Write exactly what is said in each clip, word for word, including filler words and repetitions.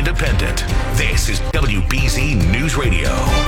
independent. This is W B Z News Radio.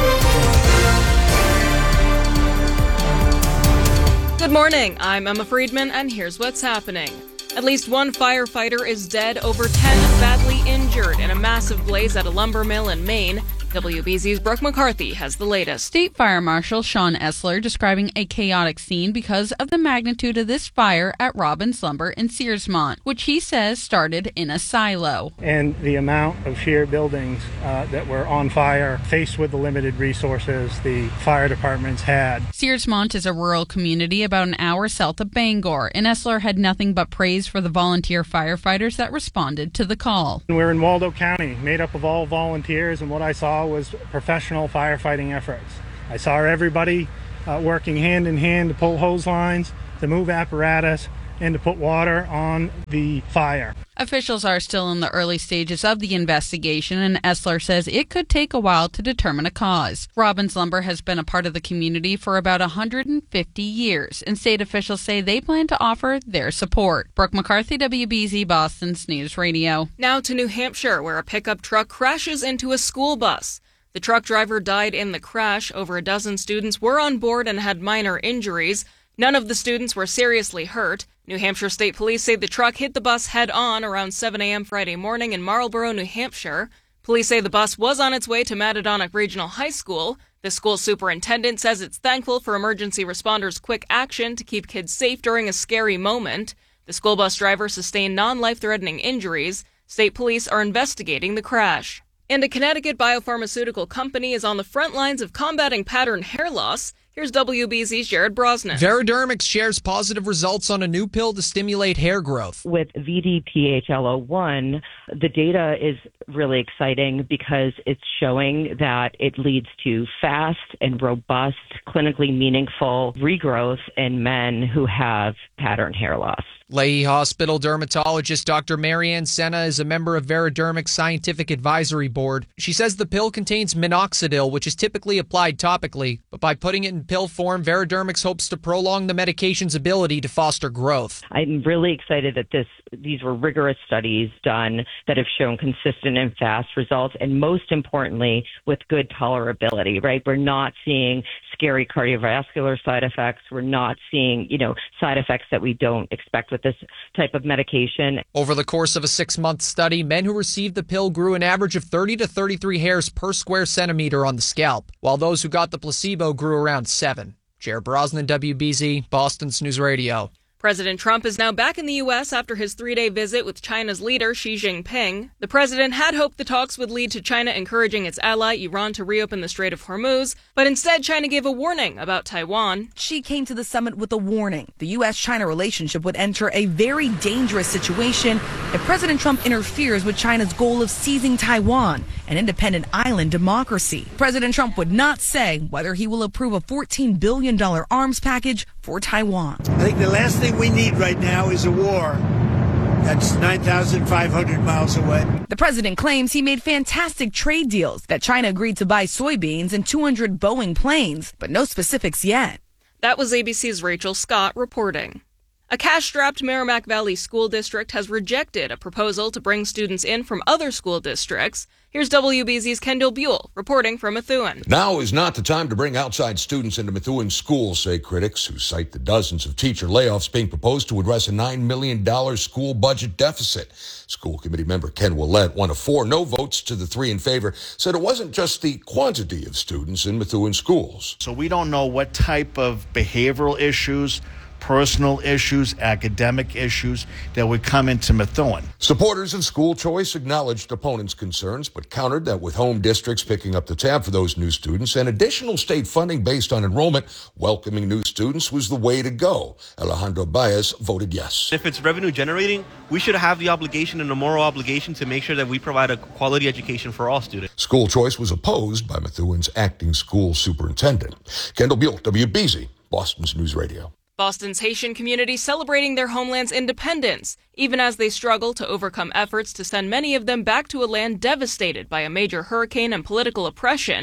Good morning, I'm Emma Friedman, and here's what's happening. At least one firefighter is dead, over ten badly injured in a massive blaze at a lumber mill in Maine. W B Z's Brooke McCarthy has the latest. State Fire Marshal Sean Essler describing a chaotic scene because of the magnitude of this fire at Robbins Lumber in Searsmont, which he says started in a silo. And the amount of sheer buildings uh, that were on fire, faced with the limited resources the fire departments had. Searsmont is a rural community about an hour south of Bangor, and Essler had nothing but praise for the volunteer firefighters that responded to the call. We're in Waldo County, made up of all volunteers, and what I saw was professional firefighting efforts. I saw everybody uh, working hand in hand to pull hose lines, to move apparatus, and to put water on the fire. Officials are still in the early stages of the investigation, and Essler says it could take a while to determine a cause. Robbins Lumber has been a part of the community for about one hundred fifty years, and state officials say they plan to offer their support. Brooke McCarthy, W B Z Boston's News Radio. Now to New Hampshire, where a pickup truck crashes into a school bus. The truck driver died in the crash. Over a dozen students were on board and had minor injuries. None of the students were seriously hurt. New Hampshire State Police say the truck hit the bus head-on around seven a.m. Friday morning in Marlborough, New Hampshire. Police say the bus was on its way to Matadonic Regional High School. The school superintendent says it's thankful for emergency responders' quick action to keep kids safe during a scary moment. The school bus driver sustained non-life-threatening injuries. State police are investigating the crash. And a Connecticut biopharmaceutical company is on the front lines of combating pattern hair loss. Here's W B Z's Jared Brosnan. Veridermics shares positive results on a new pill to stimulate hair growth. With V D P H L O one, the data is really exciting because it's showing that it leads to fast and robust, clinically meaningful regrowth in men who have pattern hair loss. Leahy Hospital dermatologist Doctor Marianne Senna is a member of Veridermic's Scientific Advisory Board. She says the pill contains minoxidil, which is typically applied topically, but by putting it in pill form, Veridermics hopes to prolong the medication's ability to foster growth. I'm really excited that this these were rigorous studies done that have shown consistent and fast results, and most importantly, with good tolerability, right? We're not seeing scary cardiovascular side effects. We're not seeing, you know, side effects that we don't expect with this type of medication. Over the course of a six-month study, men who received the pill grew an average of thirty to thirty-three hairs per square centimeter on the scalp, while those who got the placebo grew around seven. Jared Brosnan, W B Z, Boston's News Radio. President Trump is now back in the U S after his three-day visit with China's leader, Xi Jinping. The president had hoped the talks would lead to China encouraging its ally, Iran, to reopen the Strait of Hormuz, but instead China gave a warning about Taiwan. Xi came to the summit with a warning. The U S China relationship would enter a very dangerous situation if President Trump interferes with China's goal of seizing Taiwan, an independent island democracy. President Trump would not say whether he will approve a fourteen billion dollars arms package for Taiwan. I think the last thing we need right now is a war that's nine thousand five hundred miles away. The president claims he made fantastic trade deals, that China agreed to buy soybeans and two hundred Boeing planes, but no specifics yet. That was A B C's Rachel Scott reporting. A cash-strapped Merrimack Valley School District has rejected a proposal to bring students in from other school districts. Here's W B Z's Kendall Buell reporting from Methuen. Now is not the time to bring outside students into Methuen schools, say critics, who cite the dozens of teacher layoffs being proposed to address a nine million dollars school budget deficit. School committee member Ken Willett, one of four no votes to the three in favor, said it wasn't just the quantity of students in Methuen schools. So we don't know what type of behavioral issues, personal issues, academic issues that would come into Methuen. Supporters of school choice acknowledged opponents' concerns, but countered that with home districts picking up the tab for those new students and additional state funding based on enrollment, welcoming new students was the way to go. Alejandro Baez voted yes. If it's revenue generating, we should have the obligation and a moral obligation to make sure that we provide a quality education for all students. School choice was opposed by Methuen's acting school superintendent. Kendall Buell, W B Z, Boston's News Radio. Boston's Haitian community celebrating their homeland's independence, even as they struggle to overcome efforts to send many of them back to a land devastated by a major hurricane and political oppression.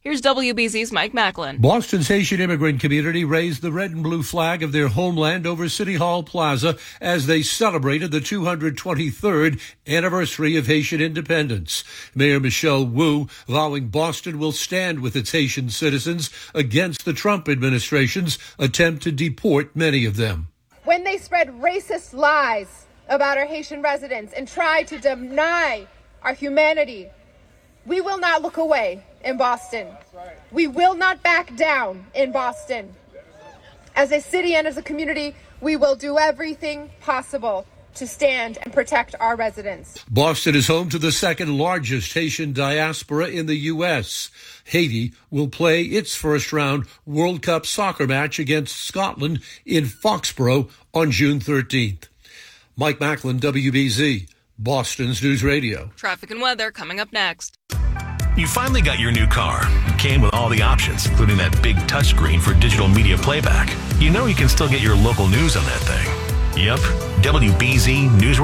Here's W B Z's Mike Macklin. Boston's Haitian immigrant community raised the red and blue flag of their homeland over City Hall Plaza as they celebrated the two hundred twenty-third anniversary of Haitian independence. Mayor Michelle Wu vowing Boston will stand with its Haitian citizens against the Trump administration's attempt to deport many of them. When they spread racist lies about our Haitian residents and try to deny our humanity, we will not look away in Boston. We will not back down in Boston. As a city and as a community, we will do everything possible to stand and protect our residents. Boston is home to the second largest Haitian diaspora in the U S. Haiti will play its first round World Cup soccer match against Scotland in Foxborough on June thirteenth. Mike Macklin, W B Z, Boston's News Radio. Traffic and weather coming up next. You finally got your new car. It came with all the options, including that big touchscreen for digital media playback. You know you can still get your local news on that thing. Yep, W B Z News